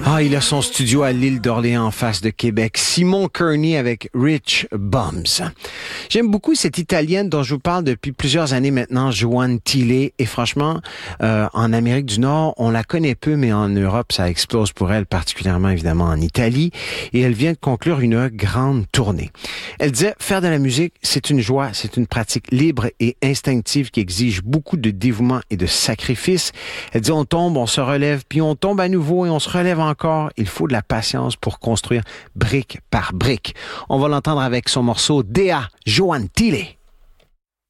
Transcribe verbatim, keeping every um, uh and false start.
Ah, il a son studio à l'île d'Orléans en face de Québec. Simon Kearney avec Rich Bums. J'aime beaucoup cette Italienne dont je vous parle depuis plusieurs années maintenant, Joanne Tilley. Et franchement, euh, en Amérique du Nord, on la connaît peu, mais en Europe, ça explose pour elle, particulièrement évidemment en Italie. Et elle vient de conclure une grande tournée. Elle disait, faire de la musique, c'est une joie, c'est une pratique libre et instinctive qui exige beaucoup de dévouement et de sacrifice. Elle dit, on tombe, on se relève, puis on tombe à nouveau et on se relève encore. Il faut de la patience pour construire brique par brique. On va l'entendre avec son morceau D A, Joanne Tilley.